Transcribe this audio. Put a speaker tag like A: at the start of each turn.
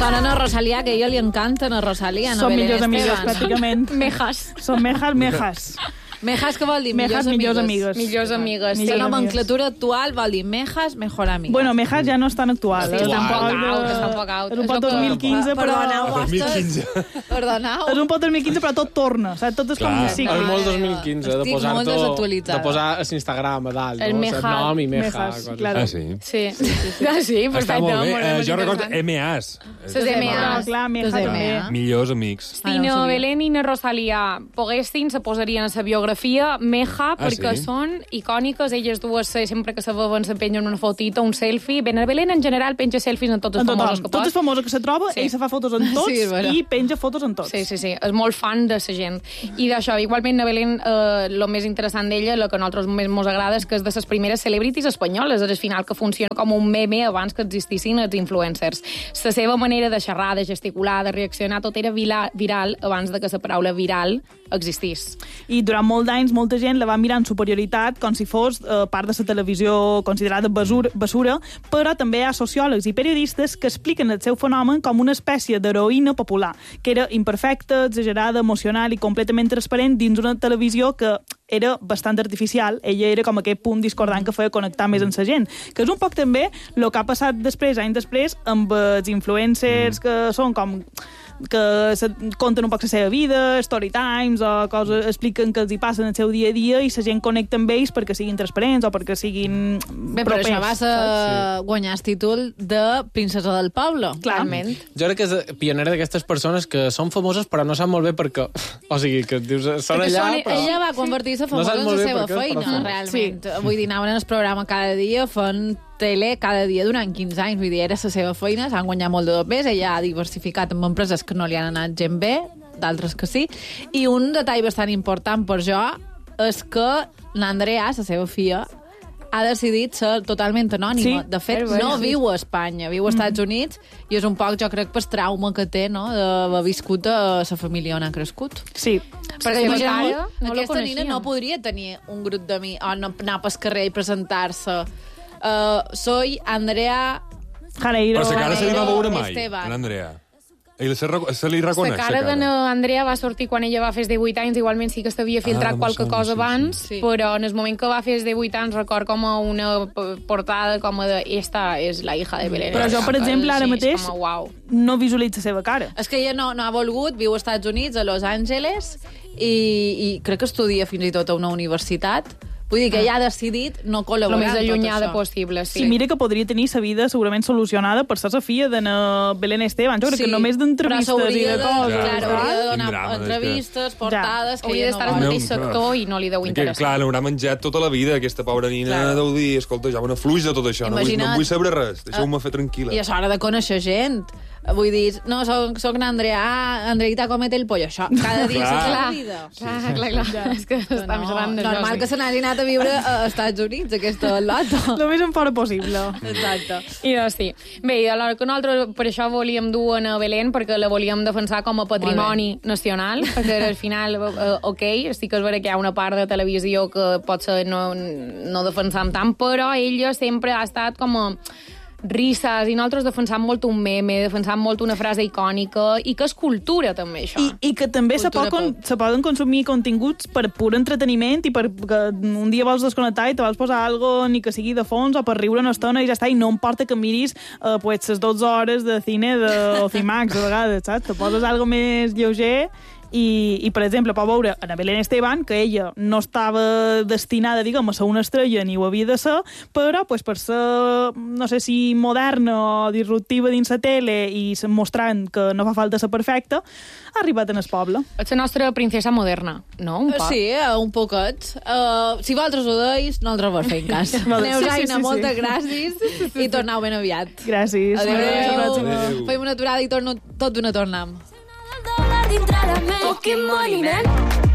A: Sonen a Rosalía, que a ella li encanten a Rosalía.
B: Són millors amigues, pràcticament.
C: Mejas.
B: Són mejas.
A: Mejas, què vol dir?
B: Mejas, millors amigues.
C: Millors amigues.
A: La nomenclatura actual vol dir mejas, mejor amiga.
B: Bueno, mejas ja no és tan actual.
C: Sí, està un poc out.
B: És un poc 2015, però...
A: Perdoneu.
B: És un poc 2015, però tot torna, saps? Tot és com un cicle.
D: És molt 2015, de posar
A: molt desactualitzada.
D: de posar a l'Instagram a dalt,
C: El
D: no?
C: meja.
D: Nom i meja.
B: Mejas,
D: coses.
B: claro.
E: Ah, sí?
C: Sí. Ah, sí, perfecte.
E: Està molt bé.
C: Molt
E: Jo recordo
C: interessant.
E: MAs.
C: Les MAs.
B: Clar, meja
A: Pues
B: també.
E: Millors amics.
C: Si na Belén i na Rosalía poguessin, se posarien a la biografia Meja, perquè
E: sí?
C: són icòniques. Elles dues, sempre que se veuen, se pengen una fotita, un selfie. Ben, a Belén, en general, penja selfies en tots els famosos que pot.
B: Tots els famosos que se troba, ell se fa fotos en tots i penja fotos en tots.
C: Sí. És molt fan de la gent. I d'això, igualment, a Belén, el més interessant d'ella, el que a nosaltres més mos agrada, és que és de les primeres celebrities espanyoles. És al final que funciona com un meme abans que existissin els influencers. La seva manera de xerrar, de gesticular, de reaccionar, tot era viral abans de que la paraula viral existís.
B: I durant molts anys molta gent la va mirar en superioritat com si fos part de la televisió considerada basura, però també hi ha sociòlegs i periodistes que expliquen el seu fenomen com una espècie d'heroïna popular, que era imperfecta, exagerada, emocional i completament transparent dins una televisió que era bastant artificial. Ella era com aquest punt discordant que feia connectar més amb la gent. Que és un poc també el que ha passat després, anys després, amb els influencers que són com que conten un poc la seva vida, story times o coses, expliquen que els hi passen el seu dia a dia i la gent connecta amb ells perquè siguin transparents o perquè siguin
A: Bé, però això va guanyar el títol de princesa del poble.
C: Clarament.
D: Jo crec que és pionera d'aquestes persones que són famoses però no sap molt bé per què. O sigui, que dius, són allà, però...
A: Ella va convertir-se famosa en la seva feina, realment. Vull dir, anaven al programa cada dia, fan tele cada dia durant 15 anys, vull dir, era la seva feina, s'han guanyat molt de doblers, ella ha diversificat amb empreses que no li han anat gent bé, d'altres que sí, i un detall bastant important per jo és que l'Andrea, la seva filla, ha decidit ser totalment anònima.
B: Sí,
A: de fet, no viu a Espanya, viu als Estats Units, i és un poc, jo crec, per trauma que té, no?, d'haver viscut a la família on ha crescut.
B: Sí.
C: Perquè
A: Aquesta nina no podria tenir un grup d'amics o no anar pel carrer i presentar-se. Soy Andrea
B: Janeiro.
E: Però la cara se li va veure mai,
A: Esteban.
E: a l'Andrea. Ell se li
C: La
E: reconeix,
C: cara d'Andrea va sortir quan ella va fer 18 anys, igualment sí que s'havia filtrat qualque cosa abans,
A: sí.
C: però en el moment que va fer 18 anys record com a una portada com a de esta és la hija de Belén.
B: Però jo, per exemple, ara mateix
C: Com a, uau.
B: no visualitzo la seva cara.
A: És que ella no ha volgut, viu als Estats Units, a Los Angeles, i crec que estudia fins i tot a una universitat. Vull dir que ella ha decidit no col·laborar
C: El més
A: amb tot
C: allunyada
A: això.
C: possible, sí.
B: Sí, mira que podria tenir sa vida segurament solucionada per ser la filla de Belén Esteban. Jo crec que només d'entrevistes i de coses.
A: Clar, hauria de donar
E: Quin drama,
A: entrevistes, portades...
C: Hauria d'estar al mateix sector i no li deu
E: Que,
C: interessar.
E: clar, l'haurà menjat tota la vida, aquesta pobra nina, deu dir, escolta, ja me n'afluix de tot això, no vull saber res, deixeu-me fer tranquil·la.
A: I és hora de conèixer gent. Vull dir, no, soc n'Andrea, Andreita comete el pollo, això. Cada dia
E: Clar.
A: és la vida.
C: Clar. És que estem xerrant d'això.
A: Normal que se n'hagi anat a viure a Estats Units, aquesta loto.
B: El més en fora possible.
A: Exacte.
C: I doncs sí. Bé, i alhora que nosaltres per això volíem dur a Belén, perquè la volíem defensar com a patrimoni nacional, perquè al final, ok, sí que és vera que hi ha una part de televisió que potser no defensam tant, però ella sempre ha estat com a risses, i nosaltres defensam molt un meme, defensam molt una frase icònica, i que és cultura, també, això.
B: I que també se poden consumir continguts per pur entreteniment i perquè un dia vols desconnectar i te vols posar algo ni que sigui de fons o per riure una estona i ja està, i no importa que miris pues, les 12 hores de cine de Cimax, a vegades, saps? Te poses algo més lleuger i per exemple, pot veure a Belén Esteban, que ella no estava destinada, diguem, a ser una estrella ni ho havia de ser, però pues, per ser, no sé si moderna o disruptiva dins la tele i mostrant que no fa falta ser perfecta, ha arribat en el poble.
C: Ets la nostra princesa moderna, no? Un poc.
A: Sí, un poquet. Si vosaltres ho deis, nosaltres vos feim cas. Aneu, Jaina, moltes gràcies i tornau ben aviat.
B: Gràcies.
A: Adéu. Fem una aturada i tot d'una tornam.
F: Pokémon i nen.